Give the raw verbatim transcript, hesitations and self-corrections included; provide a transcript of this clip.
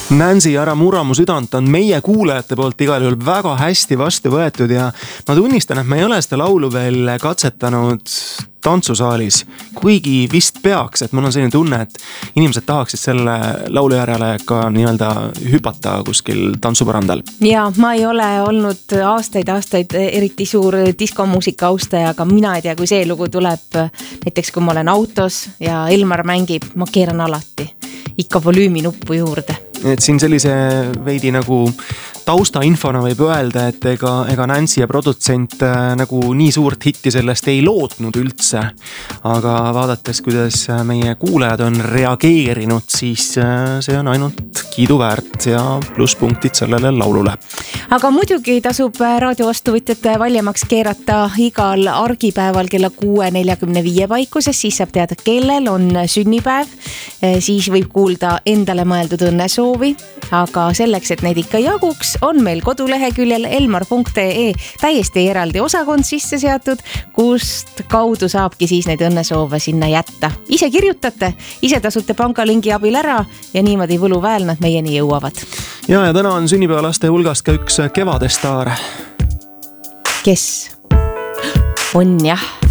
Nancy Ära murra mu südant on meie kuulajate poolt igal juhul väga hästi vastu võetud ja ma tunnistan, et ma ei ole seda laulu veel katsetanud tantsusaalis, kuigi vist peaks, et mul on selline tunne, et inimesed tahaksid selle laulu järele ka nii-öelda hüpata kuskil tantsupõrandal. Ja ma ei ole olnud aastaid, aastaid eriti suur diskomuusika austaja, aga mina ei tea, kui see lugu tuleb, näiteks kui ma olen autos ja Elmar mängib, ma keeran alati ikka volüümi nuppu juurde. Et siin sellise veidi nagu taustainfona võib öelda, et ega, ega Nancy ja produtsent nagu nii suurt hitti sellest ei lootnud üldse. Aga vaadates, kuidas meie kuulajad on reageerinud, siis see on ainult kiiduväärt ja plusspunktid sellele laulule. Aga muidugi tasub raadiovastuvõtjate valjemaks keerata igal argipäeval kella kuue neljakümne viie paikuses, siis saab teada, kellel on sünnipäev, siis võib kuulda endale mõeldud õnnesoovi, aga selleks, et neid ikka jaguks, on meil koduleheküljel elmar punkt ee täiesti eraldi osakond sisse seatud, kust kaudu saabki siis neid õnnesoove sinna jätta. Ise kirjutate, ise tasute pangalingi abil ära ja niimoodi võluväel nad meieni jõuavad. Ja, ja täna on sünnipäevalaste hulgast ka üks kevadestaar. Kes? On jah.